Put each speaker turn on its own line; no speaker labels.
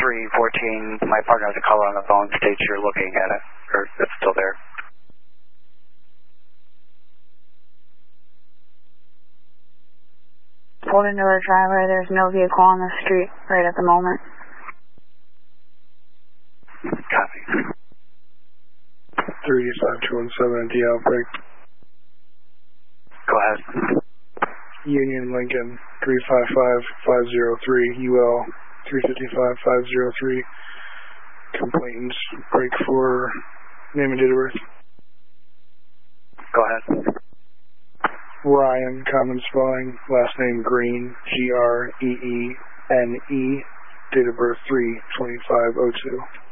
314, my partner has a caller on the phone, states you're looking at it, or it's still there.
Pulled into our driveway, there's no vehicle on the street right at the moment.
Copy.
35217 at the outbreak.
Go ahead.
Union Lincoln 355503 UL 355503. Complainants break for name and date of birth.
Go ahead.
Ryan, common spelling, last name Green, Greene, date of birth 3/25/02.